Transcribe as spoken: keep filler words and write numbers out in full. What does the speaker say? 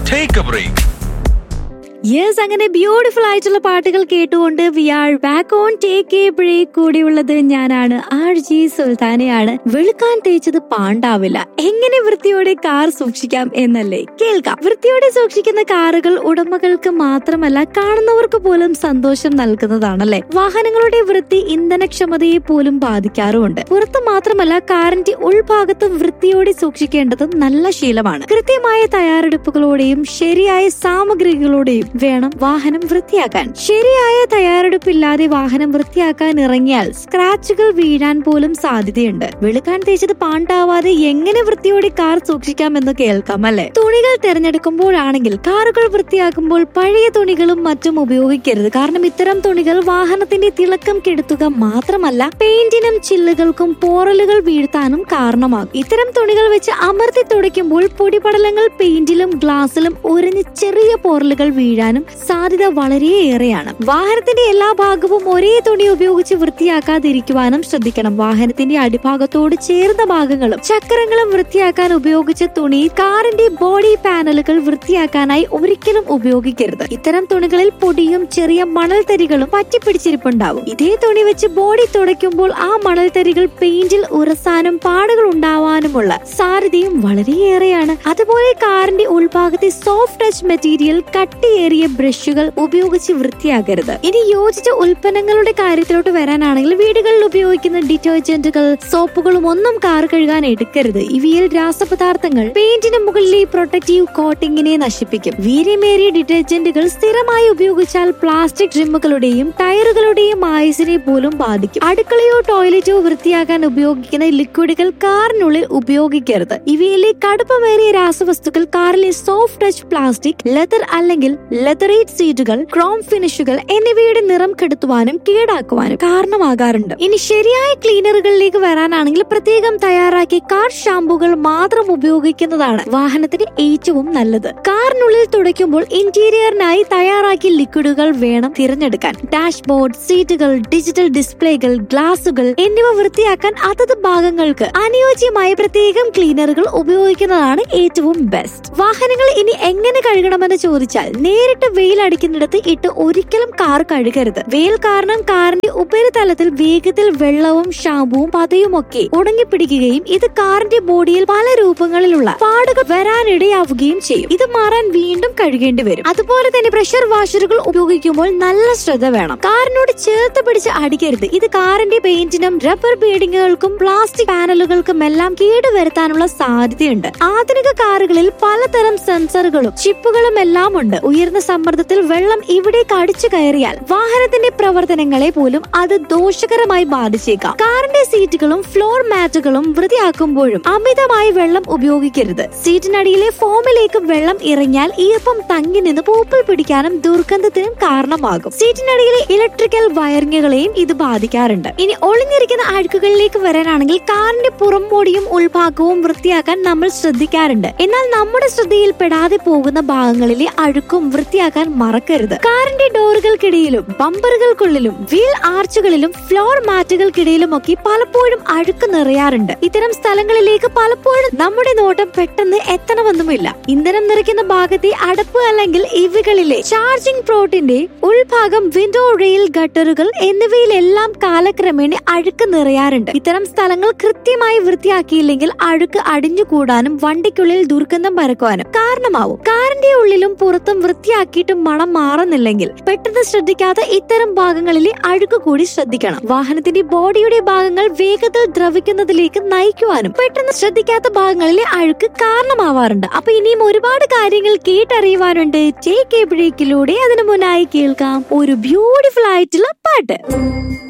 Take a break. Yes, അങ്ങനെ beautiful ആയിട്ടുള്ള പാട്ടുകൾ കേട്ടുകൊണ്ട് V are back on take A break. കൂടിയുള്ളത് ഞാനാണ്, ആർ ജി സുൽത്താനയാണ്. വെളുക്കാൻ തേച്ചത് പാണ്ടാവില്ല, എങ്ങനെ വൃത്തിയോടെ കാർ സൂക്ഷിക്കാം എന്നല്ലേ കേൾക്കാം. വൃത്തിയോടെ സൂക്ഷിക്കുന്ന കാറുകൾ ഉടമകൾക്ക് മാത്രമല്ല കാണുന്നവർക്ക് പോലും സന്തോഷം നൽകുന്നതാണല്ലേ. വാഹനങ്ങളുടെ വൃത്തി ഇന്ധനക്ഷമതയെ പോലും ബാധിക്കാറുമുണ്ട്. പുറത്ത് മാത്രമല്ല കാറിന്റെ ഉൾഭാഗത്തും വൃത്തിയോടെ സൂക്ഷിക്കേണ്ടത് നല്ല ശീലമാണ്. കൃത്യമായ തയ്യാറെടുപ്പുകളോടെയും ശരിയായ സാമഗ്രികളോടെയും വേണം വാഹനം വൃത്തിയാക്കാൻ. ശരിയായ തയ്യാറെടുപ്പില്ലാതെ വാഹനം വൃത്തിയാക്കാൻ ഇറങ്ങിയാൽ സ്ക്രാച്ചുകൾ വീഴാൻ പോലും സാധ്യതയുണ്ട്. വെളുക്കാൻ തേച്ചത് പാണ്ടാവാതെ എങ്ങനെ വൃത്തിയോടെ കാർ സൂക്ഷിക്കാമെന്ന് കേൾക്കാം അല്ലെ. തുണികൾ തിരഞ്ഞെടുക്കുമ്പോഴാണെങ്കിൽ കാറുകൾ വൃത്തിയാക്കുമ്പോൾ പഴയ തുണികളും മറ്റും ഉപയോഗിക്കരുത്. കാരണം ഇത്തരം തുണികൾ വാഹനത്തിന്റെ തിളക്കം കെടുത്തുക മാത്രമല്ല പെയിന്റിനും ചില്ലുകൾക്കും പോറലുകൾ വീഴ്ത്താനും കാരണമാകും. ഇത്തരം തുണികൾ വെച്ച് അമർത്തി തുടയ്ക്കുമ്പോൾ പൊടിപടലങ്ങൾ പെയിന്റിലും ഗ്ലാസിലും ഉരഞ്ഞ് ചെറിയ പോറലുകൾ വീഴാൻ സാധ്യത വളരെയേറെയാണ്. വാഹനത്തിന്റെ എല്ലാ ഭാഗവും ഒരേ തുണി ഉപയോഗിച്ച് വൃത്തിയാക്കാതിരിക്കുവാനും ശ്രദ്ധിക്കണം. വാഹനത്തിന്റെ അടിഭാഗത്തോട് ചേർന്ന ഭാഗങ്ങളും ചക്രങ്ങളും വൃത്തിയാക്കാൻ ഉപയോഗിച്ച തുണി കാറിന്റെ ബോഡി പാനലുകൾ വൃത്തിയാക്കാനായി ഒരിക്കലും ഉപയോഗിക്കരുത്. ഇത്തരം തുണികളിൽ പൊടിയും ചെറിയ മണൽത്തരികളും പറ്റിപ്പിടിച്ചിരിപ്പുണ്ടാവും. ഇതേ തുണി വെച്ച് ബോഡി തുടയ്ക്കുമ്പോൾ ആ മണൽത്തരികൾ പെയിന്റിൽ ഉരസാനും പാടുകൾ ഉണ്ടാവാനുമുള്ള സാധ്യതയും വളരെയേറെയാണ്. അതുപോലെ കാറിന്റെ ഉൾഭാഗത്തെ സോഫ്റ്റ് ടച്ച് മെറ്റീരിയൽ കട്ടിയേറിയ ബ്രഷുകൾ ഉപയോഗിച്ച് വൃത്തിയാക്കരുത്. ഇനി യോജിച്ച ഉൽപ്പന്നങ്ങളുടെ കാര്യത്തിലോട്ട് വരാനാണെങ്കിൽ വീടുകളിൽ ഉപയോഗിക്കുന്ന ഡിറ്റർജന്റുകൾ, സോപ്പുകളും ഒന്നും കാർ കഴുകാൻ എടുക്കരുത്. ഇവയിൽ രാസപദാർത്ഥങ്ങൾ പെയിന്റിന് മുകളിലെ പ്രൊട്ടക്റ്റീവ് കോട്ടിങ്ങിനെ നശിപ്പിക്കും. വീര്യമേറിയ ഡിറ്റർജന്റുകൾ സ്ഥിരമായി ഉപയോഗിച്ചാൽ പ്ലാസ്റ്റിക് ഡ്രിമ്മുകളുടെയും ടയറുകളുടെയും ആയുസിനെ പോലും ബാധിക്കും. അടുക്കളയോ ടോയ്ലറ്റോ വൃത്തിയാക്കാൻ ഉപയോഗിക്കുന്ന ലിക്വിഡുകൾ കാറിനുള്ളിൽ ഉപയോഗിക്കരുത്. ഇവയിലെ കടുപ്പമേറിയ രാസവസ്തുക്കൾ കാറിലെ സോഫ്റ്റ് ടച്ച് പ്ലാസ്റ്റിക്, ലെതർ അല്ലെങ്കിൽ ലെതറേറ്റ് സീറ്റുകൾ, ക്രോം ഫിനിഷുകൾ എന്നിവയുടെ നിറം കെടുത്തുവാനും കേടാക്കുവാനും കാരണമാകാറുണ്ട്. ഇനി ശരിയായ ക്ലീനറുകളിലേക്ക് വരാനാണെങ്കിൽ പ്രത്യേകം തയ്യാറാക്കിയ കാർ ഷാമ്പുകൾ മാത്രം ഉപയോഗിക്കുന്നതാണ് വാഹനത്തിന് ഏറ്റവും നല്ലത്. കാറിനുള്ളിൽ തുടയ്ക്കുമ്പോൾ ഇന്റീരിയറിനായി തയ്യാറാക്കിയ ലിക്വിഡുകൾ വേണം തിരഞ്ഞെടുക്കാൻ. ഡാഷ്ബോർഡ്, സീറ്റുകൾ, ഡിജിറ്റൽ ഡിസ്പ്ലേകൾ, ഗ്ലാസുകൾ എന്നിവ വൃത്തിയാക്കാൻ അതത് ഭാഗങ്ങൾക്ക് അനുയോജ്യമായ പ്രത്യേകം ക്ലീനറുകൾ ഉപയോഗിക്കുന്നതാണ് ഏറ്റവും ബെസ്റ്റ്. വാഹനങ്ങൾ ഇനി എങ്ങനെ കഴുകണമെന്ന് ചോദിച്ചാൽ നേരിട്ട് വെയിൽ അടിക്കുന്നിടത്ത് ഇട്ട് ഒരിക്കലും കാർ കഴുകരുത്. വെയിൽ കാരണം കാറിന്റെ ഉപരിതലത്തിൽ വേഗത്തിൽ വെള്ളവും ഷാമ്പുവും പതയും ഒക്കെ ഉണങ്ങിപ്പിടിക്കുകയും ഇത് കാറിന്റെ ബോഡിയിൽ പല രൂപങ്ങളിലുള്ള പാടുകൾ വരാനിടയാവുകയും ചെയ്യും. ഇത് മാറാൻ വീണ്ടും കഴുകേണ്ടി വരും. അതുപോലെ തന്നെ പ്രഷർ വാഷറുകൾ ഉപയോഗിക്കുമ്പോൾ നല്ല ശ്രദ്ധ വേണം. കാറിനോട് ചേർത്ത് പിടിച്ച് അടിക്കരുത്. ഇത് കാറിന്റെ പെയിന്റിനും റബ്ബർ ബീഡിങ്ങുകൾക്കും പ്ലാസ്റ്റിക് പാനലുകൾക്കും എല്ലാം കേടുവരുത്താനുള്ള സാധ്യതയുണ്ട്. ആധുനിക കാറുകളിൽ പലതരം സെൻസറുകളും ചിപ്പുകളും എല്ലാം ഉണ്ട്. ഉയർന്ന സമ്മർദ്ദത്തിൽ വെള്ളം ഇവിടേക്ക് അടിച്ചു കയറിയാൽ വാഹനത്തിന്റെ പ്രവർത്തനങ്ങളെ പോലും അത് ദോഷകരമായി ബാധിച്ചേക്കാം. കാറിന്റെ സീറ്റുകളും ഫ്ലോർ മാറ്റുകളും വൃത്തിയാക്കുമ്പോഴും അമിതമായി വെള്ളം ഉപയോഗിക്കരുത്. സീറ്റിനടിയിലെ ഫോമിലേക്ക് വെള്ളം ഇറങ്ങിയാൽ ഈർപ്പം തങ്ങി നിന്ന് പൂപ്പൽ പിടിക്കാനും ദുർഗന്ധത്തിനും കാരണമാകും. സീറ്റിനടിയിലെ ഇലക്ട്രിക്കൽ വയറിങ്ങുകളെയും ഇത് ബാധിക്കാറുണ്ട്. ഇനി ഒളിഞ്ഞിരിക്കുന്ന അഴുക്കുകളിലേക്ക് വരാനാണെങ്കിൽ കാറിന്റെ പുറംമോടിയും ഉൾഭാഗവും വൃത്തിയാക്കാൻ നമ്മൾ ശ്രദ്ധിക്കാറുണ്ട്. എന്നാൽ നമ്മുടെ ശ്രദ്ധയിൽ പെടാതെ പോകുന്ന ഭാഗങ്ങളിലെ അഴുക്കും വൃത്തിയാക്കാൻ മറക്കരുത്. കാറിന്റെ ഡോറുകൾക്കിടയിലും ബമ്പറുകൾക്കുള്ളിലും വീൽ ആർച്ചുകളിലും ഫ്ലോർ മാറ്റുകൾക്കിടയിലും ഒക്കെ പലപ്പോഴും അഴുക്ക് നിറയാറുണ്ട്. ഇത്തരം സ്ഥലങ്ങളിലേക്ക് പലപ്പോഴും നമ്മുടെ നോട്ടം പെട്ടെന്ന് എത്തണമെന്നുമില്ല. ഇന്ധനം നിറയ്ക്കുന്ന ഭാഗത്തെ അടപ്പ് അല്ലെങ്കിൽ ഇവകളിലെ ചാർജിംഗ് പ്രോട്ടിന്റെ ഉൾഭാഗം, വിൻഡോ, റെയിൽ, ഗട്ടറുകൾ എന്നിവയിലെല്ലാം കാലക്രമേണ അഴുക്ക് നിറയാറുണ്ട്. ഇത്തരം സ്ഥലങ്ങൾ കൃത്യമായി വൃത്തിയാക്കിയില്ലെങ്കിൽ അഴുക്ക് അടിഞ്ഞുകൂടാനും വണ്ടിക്കുള്ളിൽ ദുർഗന്ധം പരക്കുവാനും കാരണമാവും. കാറിന്റെ ഉള്ളിലും പുറത്തും വൃത്തിയാക്കിയിട്ടും മണം മാറുന്നില്ലെങ്കിൽ പെട്ടെന്ന് ശ്രദ്ധിക്കാതെ ഇത്തരം ഭാഗങ്ങളിലെ അഴുക്ക് കൂടി ശ്രദ്ധിക്കണം. വാഹനത്തിന്റെ ബോഡിയുടെ ഭാഗങ്ങൾ വേഗത്തിൽ ദ്രവിക്കുന്നതിലേക്ക് നയിക്കുവാനും പെട്ടെന്ന് ശ്രദ്ധിക്കാത്ത ഭാഗങ്ങളിലെ അഴുക്ക് കാരണമാവാറുണ്ട്. അപ്പൊ ഇനിയും ഒരുപാട് കാര്യങ്ങൾ കേട്ടറിയുവാനുണ്ട് ടേക്ക് എ ബ്രേക്കിലൂടെ. അതിനു മുന്നായി കേൾക്കാം ഒരു ബ്യൂട്ടിഫുൾ ആയിട്ടുള്ള പാട്ട്.